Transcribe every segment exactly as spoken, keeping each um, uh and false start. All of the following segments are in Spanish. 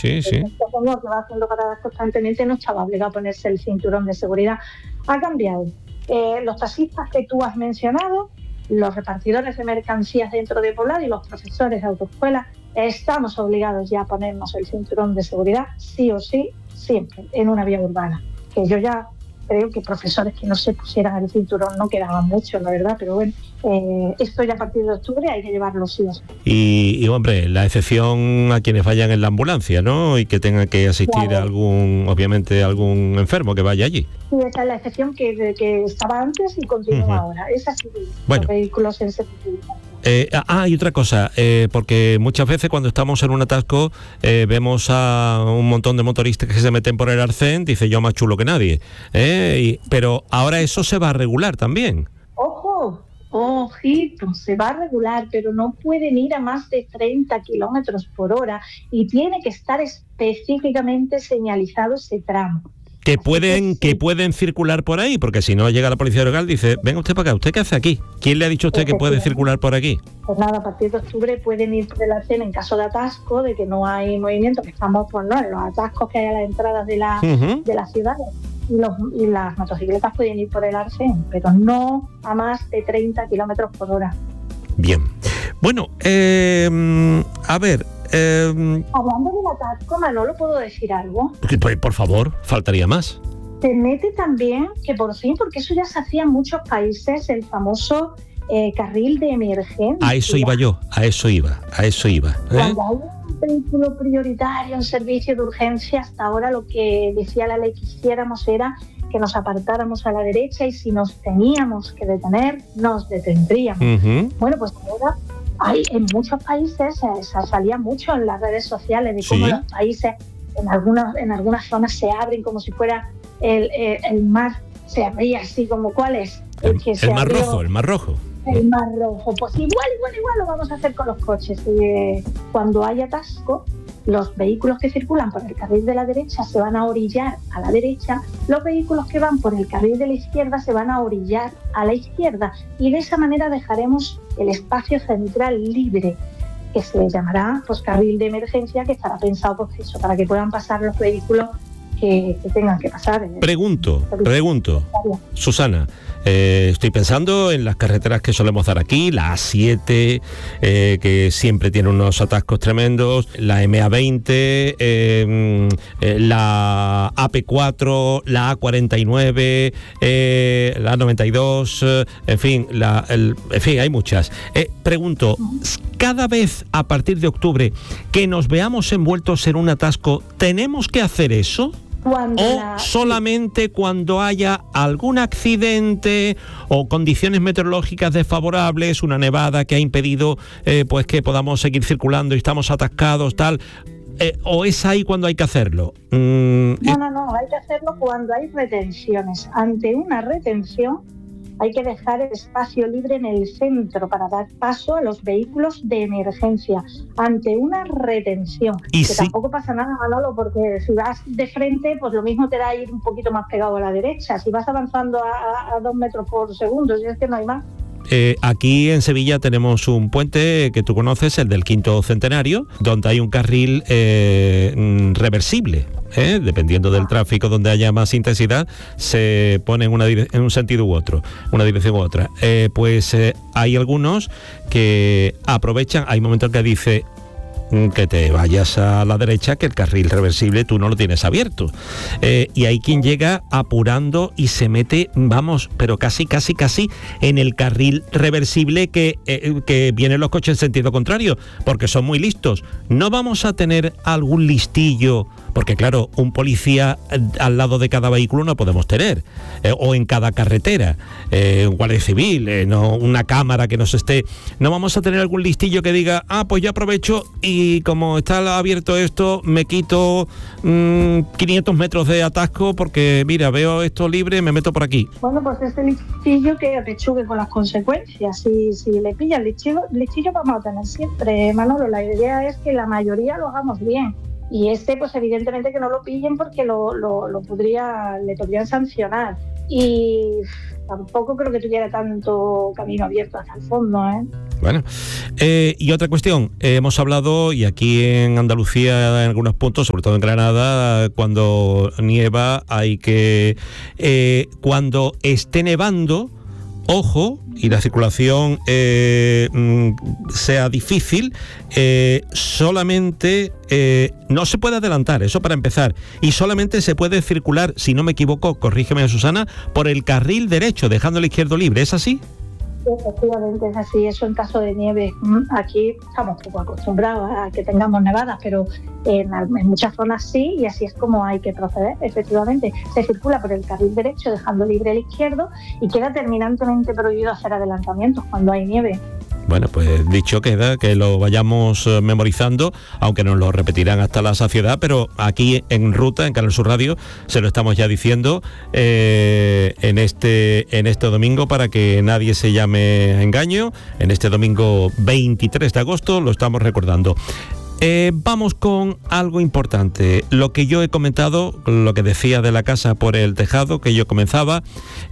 sí, sí. Este señor que va haciendo paradas constantemente no estaba obligado a ponerse el cinturón de seguridad. Ha cambiado. Eh, los taxistas que tú has mencionado, los repartidores de mercancías dentro de poblado y los profesores de autoescuela estamos obligados ya a ponernos el cinturón de seguridad, sí o sí, siempre, en una vía urbana. Que yo ya creo que profesores que no se pusieran el cinturón no quedaban muchos, la verdad, pero bueno, eh, esto ya a partir de octubre hay que llevarlo sí o sí. Y, y hombre, la excepción a quienes vayan en la ambulancia, ¿no? Y que tenga que asistir Claro. a algún, obviamente, algún enfermo que vaya allí. Sí, esa es la excepción que, que estaba antes y continúa uh-huh. ahora. Es así, bueno. Los vehículos en servicio. Eh, ah, y otra cosa, eh, porque muchas veces cuando estamos en un atasco eh, vemos a un montón de motoristas que se meten por el arcén, dice yo más chulo que nadie, eh, y, pero ahora eso se va a regular también. ¡Ojo! Ojito, se va a regular, pero no pueden ir a más de treinta kilómetros por hora y tiene que estar específicamente señalizado ese tramo. Que pueden, que pueden circular por ahí, porque si no llega la policía local, dice, venga usted para acá, ¿usted qué hace aquí? ¿Quién le ha dicho a usted que puede circular por aquí? Pues nada, a partir de octubre pueden ir por el arcén en caso de atasco, de que no hay movimiento, que estamos pues, ¿no? en los atascos que hay a las entradas de la, uh-huh. de las ciudades. Y, los, y las motocicletas pueden ir por el arcén, pero no a más de treinta kilómetros por hora. Bien. Bueno, eh, a ver... Eh, Hablando del atasco, Manolo, ¿puedo decir algo? Pues por favor, faltaría más. Se mete también, que por fin, porque eso ya se hacía en muchos países, el famoso eh, carril de emergencia. A eso iba yo, a eso iba, a eso iba. ¿eh? Cuando hay un vehículo prioritario en servicio de urgencia, hasta ahora lo que decía la ley que hiciéramos era que nos apartáramos a la derecha y si nos teníamos que detener, nos detendríamos. Uh-huh. Bueno, pues ahora... Hay, en muchos países eh, se salía mucho en las redes sociales de cómo ¿sí? los países en algunas en algunas zonas se abren como si fuera el, el, el mar, se abría así como ¿cuál es? El, el, que se el mar abrió, rojo, el mar rojo. El mar rojo, pues igual, igual, igual lo vamos a hacer con los coches. Eh, cuando hay atasco, los vehículos que circulan por el carril de la derecha se van a orillar a la derecha, los vehículos que van por el carril de la izquierda se van a orillar a la izquierda y de esa manera dejaremos el espacio central libre, que se llamará pues, carril de emergencia, que estará pensado pues, eso, para que puedan pasar los vehículos que, que tengan que pasar. Pregunto, pregunto, Susana, eh, estoy pensando en las carreteras que solemos dar aquí, la A siete, eh, que siempre tiene unos atascos tremendos, la M A veinte, eh, eh, la A P cuatro, la A cuarenta y nueve, eh, la A noventa y dos, eh, en fin, la, el, en fin, hay muchas. Eh, pregunto, cada vez a partir de octubre que nos veamos envueltos en un atasco, ¿tenemos que hacer eso? Cuando o la... solamente cuando haya algún accidente o condiciones meteorológicas desfavorables, una nevada que ha impedido eh, pues que podamos seguir circulando y estamos atascados, tal, eh, o es ahí cuando hay que hacerlo. Mm, no, no, no, hay que hacerlo cuando hay retenciones. Ante una retención hay que dejar el espacio libre en el centro para dar paso a los vehículos de emergencia ante una retención. ¿Y que sí? Tampoco pasa nada, Manolo, porque si vas de frente, pues lo mismo te da ir un poquito más pegado a la derecha. Si vas avanzando a, a, a dos metros por segundo, si es que no hay más. Eh, aquí en Sevilla tenemos un puente que tú conoces, el del Quinto Centenario, donde hay un carril eh, reversible. ¿eh? Dependiendo del tráfico, donde haya más intensidad, se pone en, una dire- en un sentido u otro, una dirección u otra. Eh, pues eh, hay algunos que aprovechan, hay momentos que dice que te vayas a la derecha, que el carril reversible tú no lo tienes abierto. Eh, y hay quien llega apurando y se mete, vamos, pero casi, casi, casi en el carril reversible que, eh, que vienen los coches en sentido contrario, porque son muy listos. ¿No vamos a tener algún listillo? Porque claro, un policía al lado de cada vehículo no podemos tener, eh, o en cada carretera, eh, un guardia civil, eh, no, una cámara que nos esté... ¿No vamos a tener algún listillo que diga, ah, pues yo aprovecho y como está abierto esto, me quito mmm, quinientos metros de atasco porque, mira, veo esto libre, me meto por aquí? Bueno, pues este listillo que pechugue con las consecuencias. Si, si le pilla el listillo, listillo vamos a tener siempre, Manolo. La idea es que la mayoría lo hagamos bien. y este pues evidentemente que no lo pillen porque lo, lo, lo podría, le podrían sancionar. Y tampoco creo que tuviera tanto camino abierto hasta el fondo, ¿eh? Bueno, eh, y otra cuestión, eh, hemos hablado, y aquí en Andalucía en algunos puntos, sobre todo en Granada, cuando nieva hay que, eh, cuando esté nevando, ojo, y la circulación eh, sea difícil, eh, solamente eh, no se puede adelantar, eso para empezar, y solamente se puede circular, si no me equivoco, corrígeme Susana, por el carril derecho, dejando el izquierdo libre, ¿es así? Efectivamente es así, eso en caso de nieve. Aquí estamos poco acostumbrados a que tengamos nevadas, pero en, en muchas zonas sí, y así es como hay que proceder. Efectivamente, se circula por el carril derecho dejando libre el izquierdo y queda terminantemente prohibido hacer adelantamientos cuando hay nieve. Bueno, pues dicho queda, que lo vayamos memorizando, aunque nos lo repetirán hasta la saciedad, pero aquí en Ruta, en Canal Sur Radio, se lo estamos ya diciendo eh, en este en este domingo, para que nadie se llame a engaño. En este domingo veintitrés de agosto lo estamos recordando. Eh, vamos con algo importante. Lo que yo he comentado, lo que decía de la casa por el tejado, que yo comenzaba,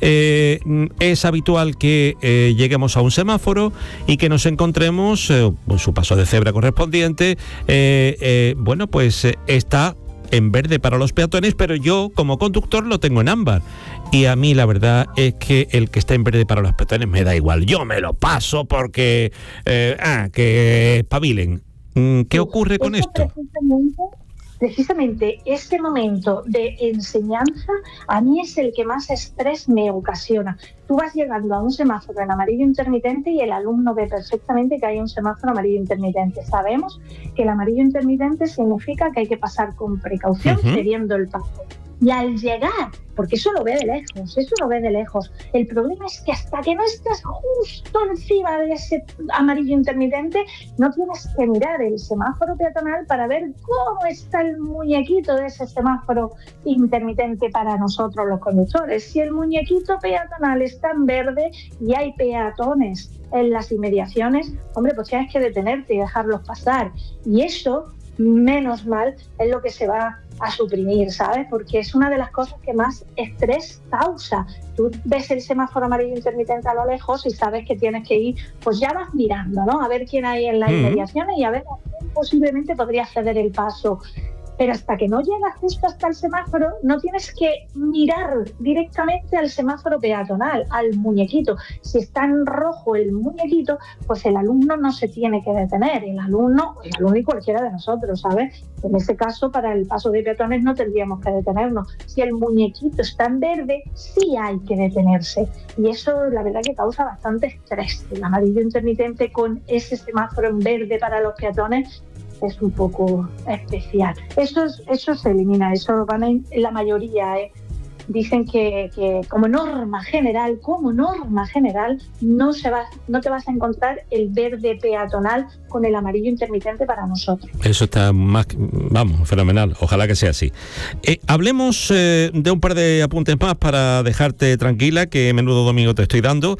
eh, es habitual que eh, lleguemos a un semáforo y que nos encontremos eh, su paso de cebra correspondiente, eh, eh, bueno, pues eh, está en verde para los peatones, pero yo como conductor lo tengo en ámbar. Y a mí la verdad es que el que está en verde para los peatones me da igual. Yo me lo paso porque, eh, ah, que espabilen. ¿Qué ocurre con Eso esto? Precisamente, precisamente ese momento de enseñanza a mí es el que más estrés me ocasiona. Tú vas llegando a un semáforo en amarillo intermitente y el alumno ve perfectamente que hay un semáforo amarillo intermitente. Sabemos que el amarillo intermitente significa que hay que pasar con precaución, uh-huh. cediendo el paso. Y al llegar, porque eso lo ve de lejos, eso lo ve de lejos. El problema es que hasta que no estás justo encima de ese amarillo intermitente, no tienes que mirar el semáforo peatonal para ver cómo está el muñequito de ese semáforo intermitente para nosotros los conductores. Si el muñequito peatonal está en verde y hay peatones en las inmediaciones, hombre, pues tienes que detenerte y dejarlos pasar. Y eso, menos mal, es lo que se va a suprimir, ¿sabes? Porque es una de las cosas que más estrés causa. Tú ves el semáforo amarillo intermitente a lo lejos y sabes que tienes que ir, pues ya vas mirando, ¿no? A ver quién hay en las mm. inmediaciones y a ver a quién posiblemente podría ceder el paso. Pero hasta que no llegas justo hasta el semáforo, no tienes que mirar directamente al semáforo peatonal, al muñequito. Si está en rojo el muñequito, pues el alumno no se tiene que detener. El alumno, el alumno y cualquiera de nosotros, ¿sabes? En ese caso, para el paso de peatones no tendríamos que detenernos. Si el muñequito está en verde, sí hay que detenerse. Y eso, la verdad, que causa bastante estrés. El amarillo intermitente con ese semáforo en verde para los peatones es un poco especial. Eso, es, eso se elimina, eso van a, la mayoría eh, dicen que, que como norma general, como norma general, no se va, no te vas a encontrar el verde peatonal con el amarillo intermitente para nosotros. Eso está más, vamos, fenomenal. Ojalá que sea así. Eh, hablemos eh, de un par de apuntes más para dejarte tranquila, que menudo domingo te estoy dando.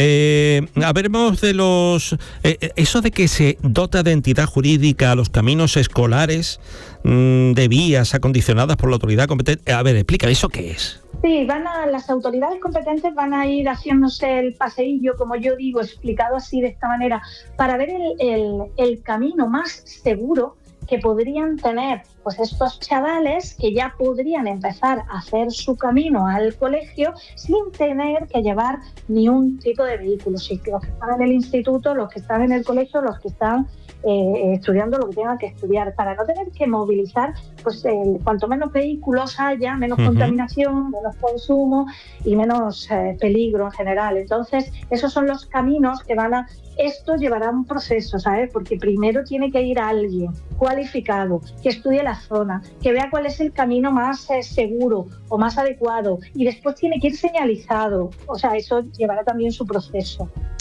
Eh, hablemos de los, eh, eso de que se dota de entidad jurídica a los caminos escolares mmm, de vías acondicionadas por la autoridad competente. A ver, explícame, ¿eso qué es? Sí, van a, las autoridades competentes van a ir haciéndose el paseillo, como yo digo, explicado así de esta manera, para ver el, el, el camino más seguro que podrían tener pues estos chavales, que ya podrían empezar a hacer su camino al colegio sin tener que llevar ni un tipo de vehículo. Sí, los que están en el instituto, los que están en el colegio, los que están eh, estudiando lo que tengan que estudiar, para no tener que movilizar, pues eh, cuanto menos vehículos haya, menos uh-huh. contaminación, menos consumo y menos eh, peligro en general. Entonces, esos son los caminos que van a... Esto llevará un proceso, ¿sabes? Porque primero tiene que ir alguien cualificado, que estudie la zona, que vea cuál es el camino más eh, seguro o más adecuado, y después tiene que ir señalizado. O sea, eso llevará también su proceso.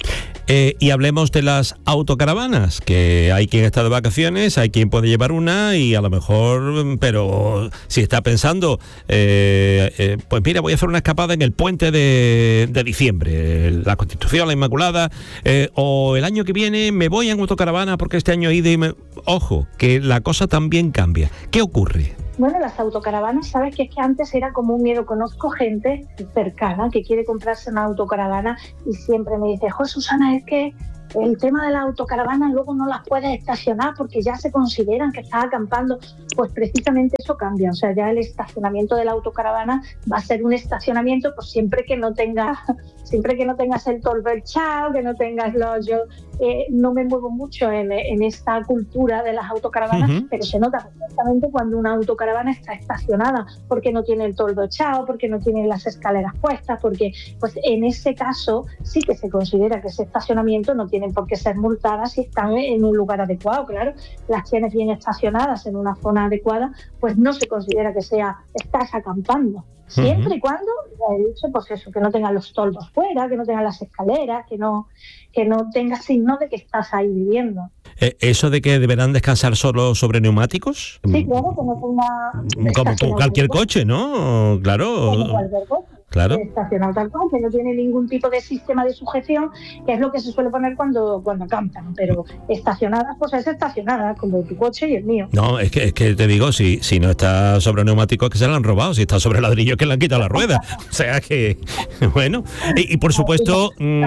Eh, y hablemos de las autocaravanas, que hay quien está de vacaciones, hay quien puede llevar una y a lo mejor, pero si está pensando, eh, eh, pues mira, voy a hacer una escapada en el puente de, de diciembre, la Constitución, la Inmaculada, eh, o el año que viene me voy en autocaravana porque este año he ido y me... Ojo, que la cosa también cambia. ¿Qué ocurre? Bueno, las autocaravanas, sabes que es que antes era como un miedo. Conozco gente cercana que quiere comprarse una autocaravana y siempre me dice, jo, Susana, es que el tema de las autocaravanas luego no las puedes estacionar porque ya se consideran que estás acampando. Pues precisamente eso cambia, o sea, ya el estacionamiento de la autocaravana va a ser un estacionamiento pues siempre que no tengas, siempre que no tengas el toldo echado, que no tengas los... Yo eh, no me muevo mucho en, en esta cultura de las autocaravanas, uh-huh. pero se nota perfectamente cuando una autocaravana está estacionada, porque no tiene el toldo echado, porque no tiene las escaleras puestas, porque pues en ese caso sí que se considera que ese estacionamiento no tienen por qué ser multadas si están en un lugar adecuado. Claro, las tienes bien estacionadas en una zona adecuada, pues no se considera que sea estás acampando. Siempre uh-huh. y cuando, ya he dicho, pues eso, que no tengan los toldos fuera, que no tengan las escaleras, que no, que no tengas signo de que estás ahí viviendo. Eh, ¿Eso de que deberán descansar solo sobre neumáticos? Sí, claro, que no tenga... Como tú, cualquier coche, ¿no? Claro. Como cualquier coche. Claro. Estacionado tal cual, que no tiene ningún tipo de sistema de sujeción, que es lo que se suele poner cuando, cuando acampan, pero estacionadas, pues es estacionada, como tu coche y el mío. No, es que, es que te digo, si, si no está sobre neumáticos es que se la han robado, si está sobre ladrillo es que le han quitado la rueda. O sea que, bueno, y, y por supuesto, mmm,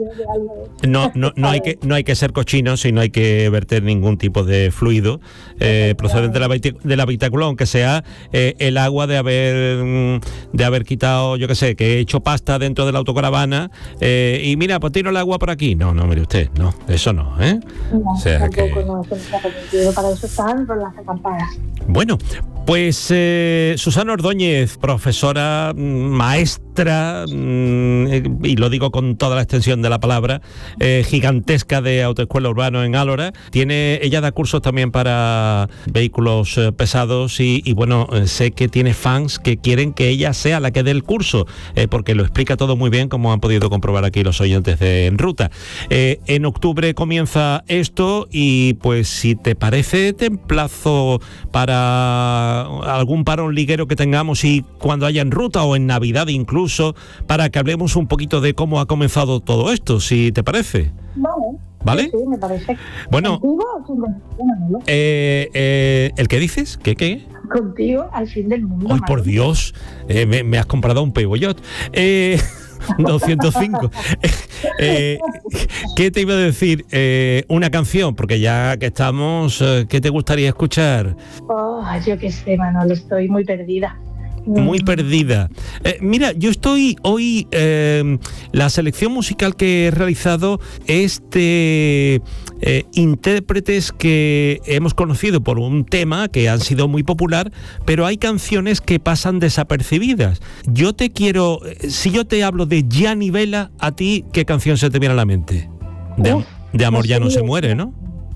no, no, no, hay que, no hay que ser cochinos y no hay que verter ningún tipo de fluido eh, procedente de la, del habitáculo, aunque sea eh, el agua de haber, de haber quitado, yo que sé, que he hecho pasta dentro de la autocaravana eh, y mira, pues tiro el agua por aquí. No, no, mire usted, no, eso no, ¿eh? No, o sea tampoco, que... no, eso no está permitido, para eso están las acampadas. Bueno, pues eh, Susana Ordóñez, profesora, maestra, mmm, y lo digo con toda la extensión de la palabra, eh, gigantesca de autoescuela urbano en Álora. Tiene, ella da cursos también para vehículos eh, pesados y, y bueno, eh, sé que tiene fans que quieren que ella sea la que dé el curso, eh, porque lo explica todo muy bien, como han podido comprobar aquí los oyentes de En Ruta. Eh, en octubre comienza esto y pues si te parece te emplazo para algún parón liguero que tengamos y cuando haya En Ruta o en Navidad incluso, para que hablemos un poquito de cómo ha comenzado todo esto, si te parece. Vale. ¿Vale? Sí, me parece. Bueno, ¿Contigo? Eh, eh, ¿el qué dices? ¿Qué qué? Contigo al fin del mundo. ¡Ay, por Dios! Eh, me, me has comprado un Peugeot. Eh... doscientos cinco. eh, ¿Qué te iba a decir? Eh, una canción, porque ya que estamos, eh, ¿qué te gustaría escuchar? Oh, yo qué sé, Manolo, estoy muy perdida. Muy perdida. Eh, mira, yo estoy hoy, eh, la selección musical que he realizado es de eh, intérpretes que hemos conocido por un tema que han sido muy popular, pero hay canciones que pasan desapercibidas. Yo te quiero, si yo te hablo de Gianni Vela, a ti, ¿qué canción se te viene a la mente? De, Uf, de Amor no ya no sé, se muere, ¿no?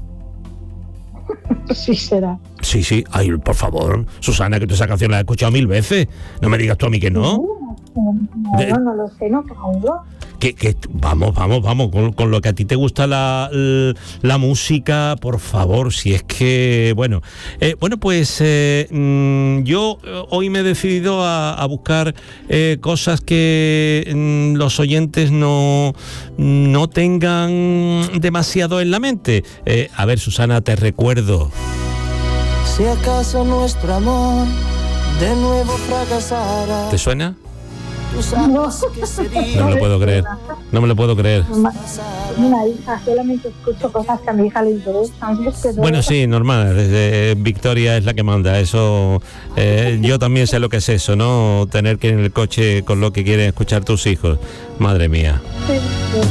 Sí será. Sí, sí. Ay, por favor, Susana, que tú esa canción la has escuchado mil veces. No me digas tú a mí que no. No, no, de, no lo sé, no caigo. Que, que vamos, vamos, vamos, con, con lo que a ti te gusta la, la, la música, por favor, si es que, bueno, eh, bueno, pues eh, mmm, yo hoy me he decidido a, a buscar eh, cosas que mmm, los oyentes no, no tengan demasiado en la mente. Eh, a ver, Susana, te recuerdo. Si acaso nuestro amor de nuevo fracasara. ¿Te suena? No. No me lo puedo creer. No me lo puedo creer. Una hija, solamente escucho cosas que a mi hija le interesan. Bueno, sí, normal. Eh, Victoria es la que manda. Eso, eh, yo también sé lo que es eso, ¿no? Tener que ir en el coche con lo que quieren escuchar tus hijos. Madre mía. Sí, sí.